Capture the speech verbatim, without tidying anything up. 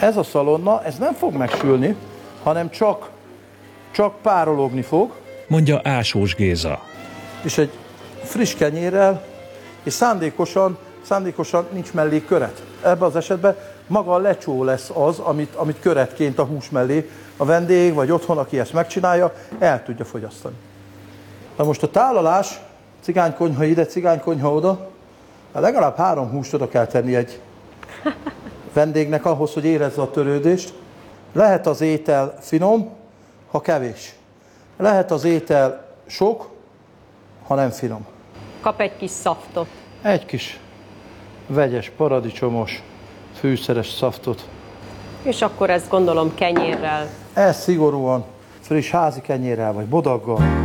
Ez a szalonna, ez nem fog megsülni, hanem csak, csak párologni fog. Mondja Ásós Géza. És egy friss kenyérrel, és szándékosan, szándékosan nincs mellé köret. Ebben az esetben maga a lecsó lesz az, amit, amit köretként a hús mellé a vendég, vagy otthon, aki ezt megcsinálja, el tudja fogyasztani. Na most a tálalás, cigánykonyha ide, cigánykonyha oda, legalább három húst oda kell tenni egy vendégnek ahhoz, hogy érezze a törődést. Lehet az étel finom, ha kevés. Lehet az étel sok, ha nem finom. Kap egy kis szaftot. Egy kis vegyes, paradicsomos, fűszeres szaftot. És akkor ezt gondolom kenyérrel. Ez szigorúan friss házi kenyérrel vagy bodaggal.